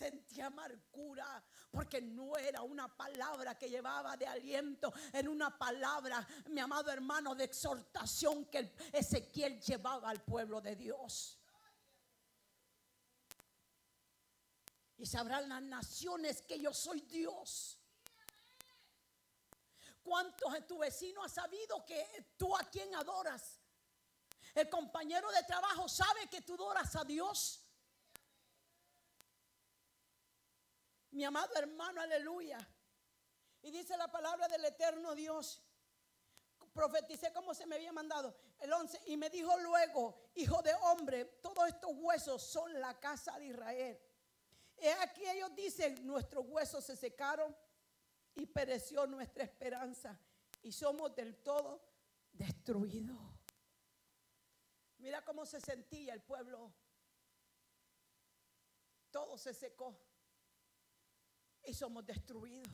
sentía amargura, porque no era una palabra que llevaba de aliento, era una palabra, mi amado hermano, de exhortación que Ezequiel llevaba al pueblo de Dios. Y sabrán las naciones que yo soy Dios. ¿Cuántos de tu vecino ha sabido que tú a quién adoras? El compañero de trabajo sabe que tú adoras a Dios. Mi amado hermano, aleluya. Y dice la palabra del eterno Dios. Profeticé como se me había mandado. El 11. Y me dijo luego: hijo de hombre, todos estos huesos son la casa de Israel. Y aquí ellos dicen: nuestros huesos se secaron y pereció nuestra esperanza, y somos del todo destruidos. Mira cómo se sentía el pueblo. Todo se secó y somos destruidos,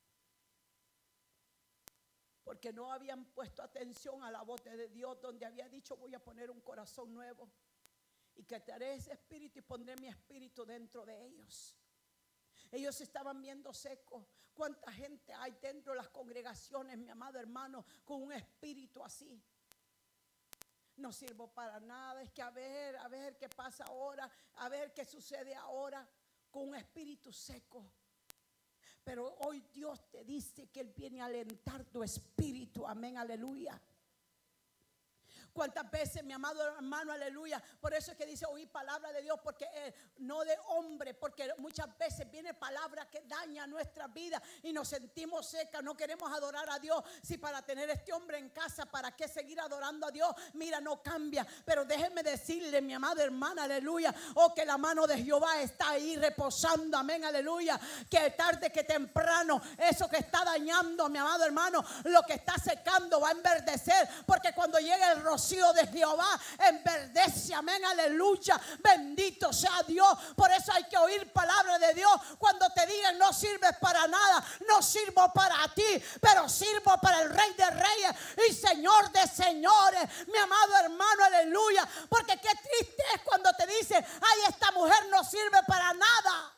porque no habían puesto atención a la voz de Dios, donde había dicho: voy a poner un corazón nuevo y quitaré ese espíritu y pondré mi espíritu dentro de ellos. Ellos estaban viendo secos. ¿Cuánta gente hay dentro de las congregaciones, mi amado hermano, con un espíritu así? No sirvo para nada, es que a ver qué pasa ahora, a ver qué sucede ahora, con un espíritu seco. Pero hoy Dios te dice que Él viene a alentar tu espíritu, amén, aleluya. ¿Cuántas veces, mi amado hermano, aleluya? Por eso es que dice oír palabra de Dios, porque no de hombre, porque muchas veces viene palabra que daña nuestra vida y nos sentimos secas, no queremos adorar a Dios. Si para tener este hombre en casa, ¿para qué seguir adorando a Dios? Mira, no cambia. Pero déjeme decirle, mi amada hermana, aleluya, que la mano de Jehová está ahí reposando, amén, aleluya. Que tarde que temprano, eso que está dañando, mi amado hermano, lo que está secando va a enverdecer, porque cuando llegue el rocío de Jehová enverdece, amén, aleluya. Bendito sea Dios. Por eso hay que oír palabra de Dios. Cuando te digan no sirves para nada, no sirvo para ti, pero sirvo para el Rey de Reyes y Señor de Señores, mi amado hermano, aleluya. Porque qué triste es cuando te dicen: ay, esta mujer no sirve para nada,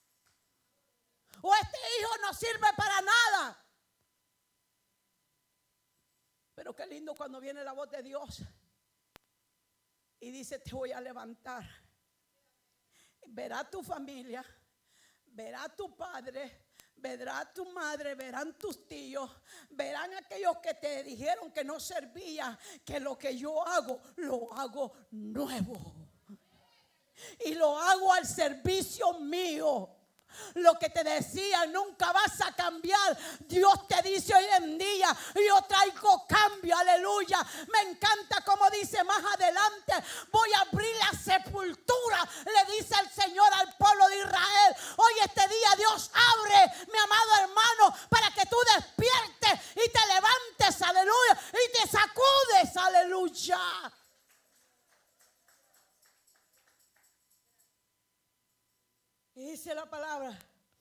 o este hijo no sirve para nada. Pero qué lindo cuando viene la voz de Dios y dice: te voy a levantar. Verá tu familia, verá tu padre, verá tu madre, verán tus tíos, verán aquellos que te dijeron que no servía, que lo que yo hago, lo hago nuevo. Y lo hago al servicio mío. Lo que te decía, nunca vas a cambiar. Dios te dice hoy en día: yo traigo cambio, aleluya. Me encanta como dice más adelante: voy a abrir la sepultura, le dice el Señor al pueblo de Israel. Hoy este día Dios abre, mi amado hermano, para que tú despiertes y te levantes, aleluya, y te sacudes, aleluya. Y dice la palabra,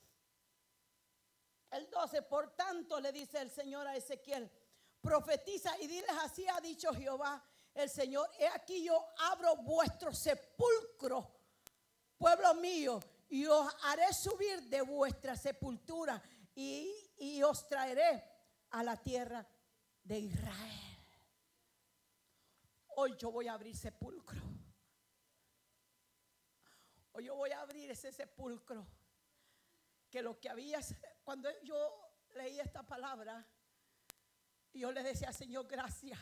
el 12: por tanto le dice el Señor a Ezequiel: profetiza y diles: así ha dicho Jehová el Señor, he aquí yo abro vuestro sepulcro, pueblo mío, y os haré subir de vuestra sepultura y os traeré a la tierra de Israel. Hoy yo voy a abrir sepulcro. Hoy yo voy a abrir ese sepulcro. Que lo que había, cuando yo leí esta palabra, yo le decía: Señor, gracias.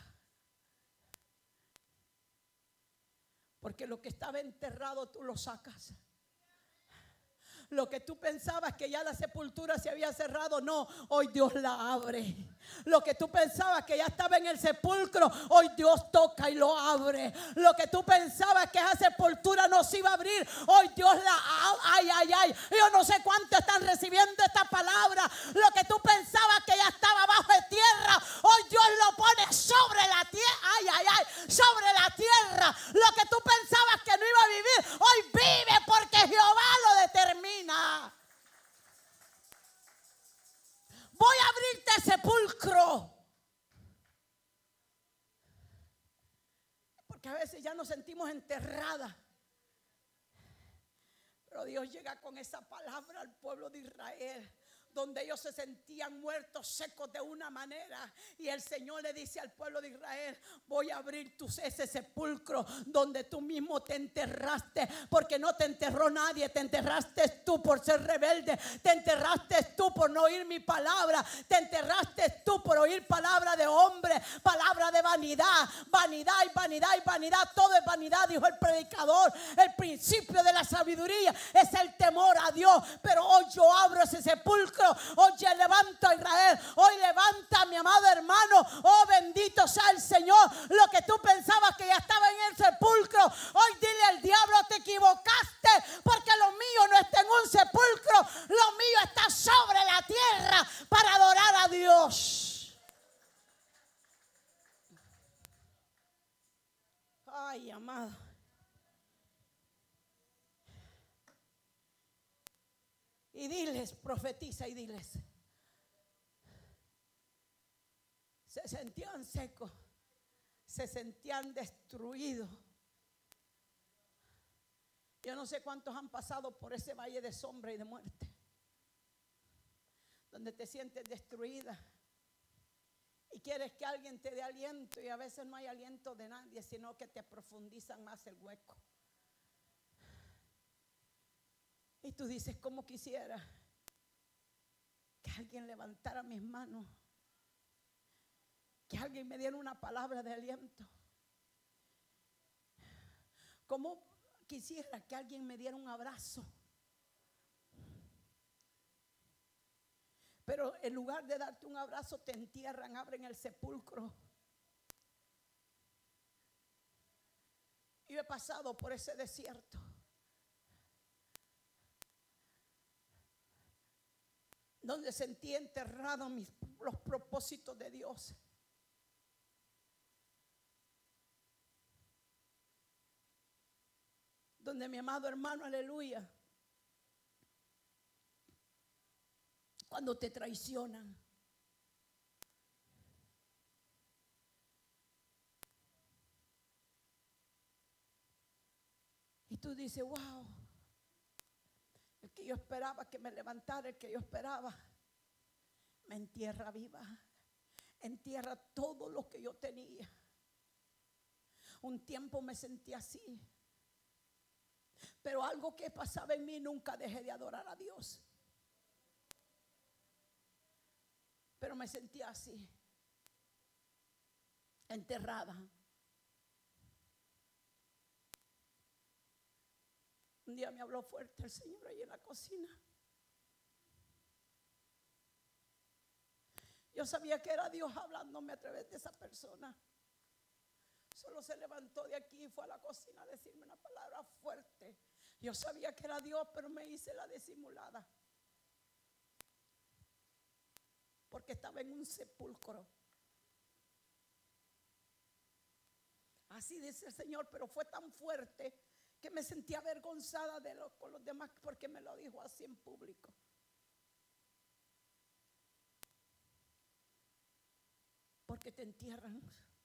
Porque lo que estaba enterrado tú lo sacas. Lo que tú pensabas que ya la sepultura se había cerrado, no, hoy Dios la abre. Lo que tú pensabas que ya estaba en el sepulcro, hoy Dios toca y lo abre. Lo que tú pensabas que esa sepultura no se iba a abrir, hoy Dios la abre. Ay. Yo no sé cuántos están recibiendo esta palabra. Lo que tú pensabas que ya estaba bajo de tierra, hoy Dios lo pone sobre la tierra. Ay, sobre la tierra. Lo que tú pensabas que no iba a vivir, hoy vive, porque Jehová lo determina. Voy a abrirte sepulcro. Porque a veces ya nos sentimos enterradas. Pero Dios llega con esa palabra al pueblo de Israel, donde ellos se sentían muertos, secos de una manera. Y el Señor le dice al pueblo de Israel: voy a abrir ese sepulcro donde tú mismo te enterraste, porque no te enterró nadie. Te enterraste tú por ser rebelde, te enterraste tú por no oír mi palabra, te enterraste tú por oír palabra de hombre, palabra de vanidad. Vanidad y vanidad y vanidad, todo es vanidad, dijo el predicador. El principio de la sabiduría es el temor a Dios. Pero hoy yo abro ese sepulcro. Hoy levanto a Israel. Hoy levanta a mi amado hermano. Oh, bendito sea el Señor. Lo que tú pensabas que ya estaba en el sepulcro, hoy dile al diablo: te equivocaste, porque lo mío no está en un sepulcro, lo mío está sobre la tierra para adorar a Dios. Ay, amado. Y diles, profetiza y diles: se sentían secos, se sentían destruidos. Yo no sé cuántos han pasado por ese valle de sombra y de muerte, donde te sientes destruida y quieres que alguien te dé aliento, y a veces no hay aliento de nadie, sino que te profundizan más el hueco. Y tú dices: ¿cómo quisiera que alguien levantara mis manos, que alguien me diera una palabra de aliento? ¿Cómo quisiera que alguien me diera un abrazo? Pero en lugar de darte un abrazo, te entierran, abren el sepulcro. Yo he pasado por ese desierto, donde sentí enterrados los propósitos de Dios. Donde mi amado hermano, aleluya, cuando te traicionan, y tú dices: wow, el que yo esperaba que me levantara, el que yo esperaba, me entierra viva, entierra todo lo que yo tenía. Un tiempo me sentí así, pero algo que pasaba en mí, nunca dejé de adorar a Dios. Pero me sentía así, enterrada. Un día me habló fuerte el Señor ahí en la cocina. Yo sabía que era Dios hablándome a través de esa persona. Solo se levantó de aquí y fue a la cocina a decirme una palabra fuerte. Yo sabía que era Dios, pero me hice la disimulada, porque estaba en un sepulcro. Así dice el Señor, pero fue tan fuerte que me sentí avergonzada con los demás, porque me lo dijo así en público. Porque te entierran.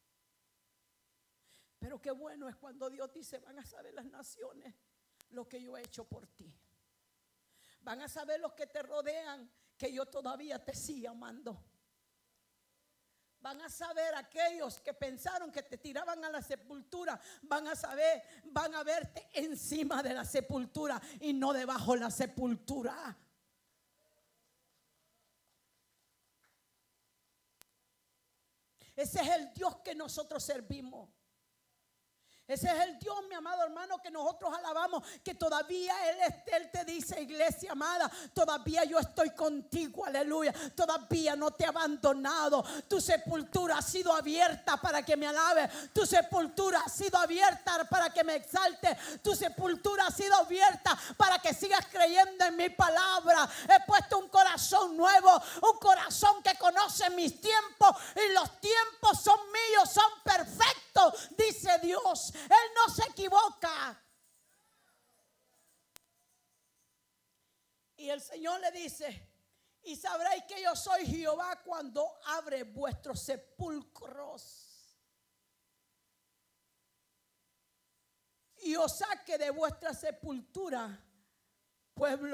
Pero qué bueno es cuando Dios dice: van a saber las naciones lo que yo he hecho por ti. Van a saber los que te rodean que yo todavía te sigo amando. Van a saber aquellos que pensaron que te tiraban a la sepultura. Van a saber, van a verte encima de la sepultura y no debajo de la sepultura. Ese es el Dios que nosotros servimos. Ese es el Dios, mi amado hermano, que nosotros alabamos, que todavía Él te dice: iglesia amada, todavía yo estoy contigo, aleluya, todavía no te he abandonado. Tu sepultura ha sido abierta para que me alabe, tu sepultura ha sido abierta para que me exalte, tu sepultura ha sido abierta para que sigas creyendo en mi palabra. He puesto un corazón nuevo, un corazón que conoce mis tiempos, y los tiempos son míos, son perfectos, dice Dios. Él no se equivoca. Y el Señor le dice: y sabréis que yo soy Jehová cuando abre vuestros sepulcros y os saque de vuestra sepultura pueblo